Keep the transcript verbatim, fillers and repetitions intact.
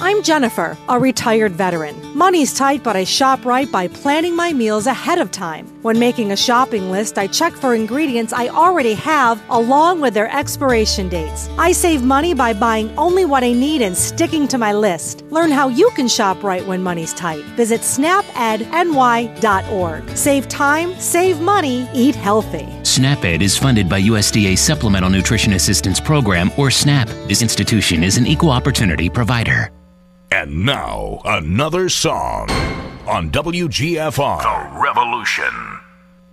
I'm Jennifer, a retired veteran. Money's tight, but I shop right by planning my meals ahead of time. When making a shopping list, I check for ingredients I already have along with their expiration dates. I save money by buying only what I need and sticking to my list. Learn how you can shop right when money's tight. Visit snap ed n y dot org. Save time, save money, eat healthy. SNAP-Ed is funded by U S D A Supplemental Nutrition Assistance Program, or SNAP. This institution is an equal opportunity provider. And now, another song on W G F R. The Revolution.